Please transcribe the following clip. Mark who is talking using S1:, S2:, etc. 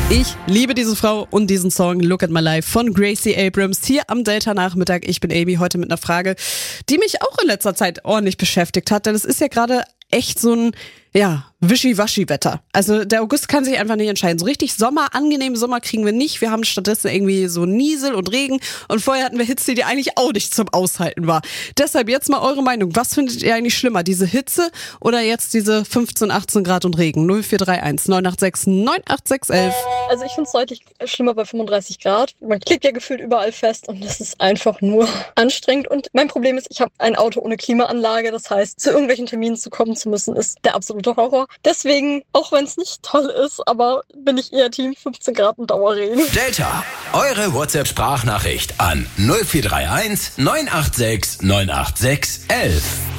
S1: Ich liebe diese Frau und diesen Song Look at My Life von Gracie Abrams hier am Delta-Nachmittag. Ich bin Amy, heute mit einer Frage, die mich auch in letzter Zeit ordentlich beschäftigt hat, denn es ist ja gerade echt so ein, Wischi-Waschi-Wetter. Also der August kann sich einfach nicht entscheiden. So richtig angenehmen Sommer kriegen wir nicht. Wir haben stattdessen irgendwie so Niesel und Regen und vorher hatten wir Hitze, die eigentlich auch nicht zum Aushalten war. Deshalb jetzt mal eure Meinung. Was findet ihr eigentlich schlimmer? Diese Hitze oder jetzt diese 15, 18 Grad und Regen? 0431 986 98611.
S2: Also ich finde es deutlich schlimmer bei 35 Grad. Man klebt ja gefühlt überall fest und das ist einfach nur anstrengend. Und mein Problem ist, ich habe ein Auto ohne Klimaanlage. Das heißt, zu irgendwelchen Terminen zu kommen zu müssen, ist der absolute Horror. Deswegen, auch wenn es nicht toll ist, aber bin ich eher Team 15 Grad und Dauerregen.
S3: Delta, eure WhatsApp-Sprachnachricht an 0431 986 986 11.